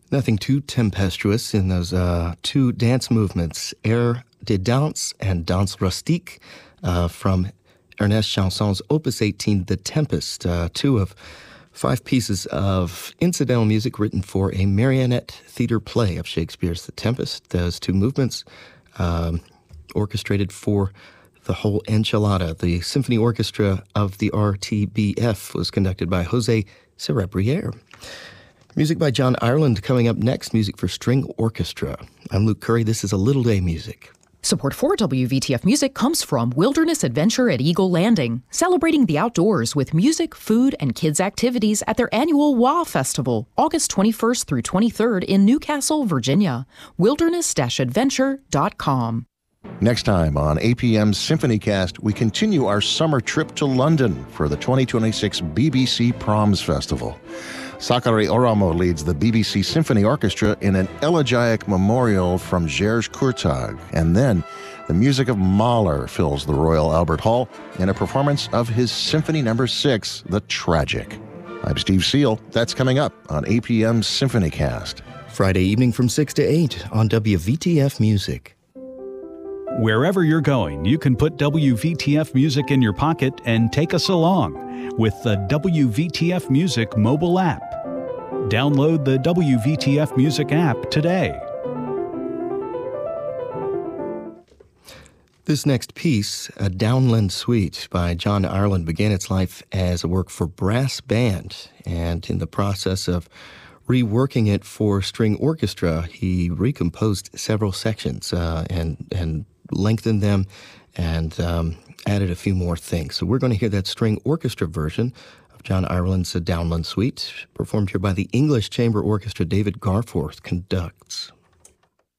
Nothing too tempestuous in those two dance movements, Air de Danse and Danse Rustique, from Ernest Chanson's Opus 18, The Tempest, two of 5 pieces of incidental music written for a marionette theater play of Shakespeare's The Tempest. Those two movements orchestrated for the whole enchilada. The Symphony Orchestra of the RTBF was conducted by Jose Cerebriere. Music by John Ireland coming up next, music for string orchestra. I'm Luke Curry. This is A Little Day Music. Support for WVTF Music comes from Wilderness Adventure at Eagle Landing, celebrating the outdoors with music, food, and kids' activities at their annual WA Festival, August 21st through 23rd in Newcastle, Virginia. wilderness-adventure.com. Next time on APM's SymphonyCast, we continue our summer trip to London for the 2026 BBC Proms Festival. Sakari Oramo leads the BBC Symphony Orchestra in an elegiac memorial from Georges Courtag. And then the music of Mahler fills the Royal Albert Hall in a performance of his Symphony No. 6, The Tragic. I'm Steve Seal. That's coming up on APM's SymphonyCast. Friday evening from 6 to 8 on WVTF Music. Wherever you're going, you can put WVTF Music in your pocket and take us along with the WVTF Music mobile app. Download the WVTF Music app today. This next piece, A Downland Suite by John Ireland, began its life as a work for brass band, and in the process of reworking it for string orchestra, he recomposed several sections and lengthened them and added a few more things. So we're going to hear that string orchestra version of John Ireland's A Downland Suite, performed here by the English Chamber Orchestra. David Garforth conducts.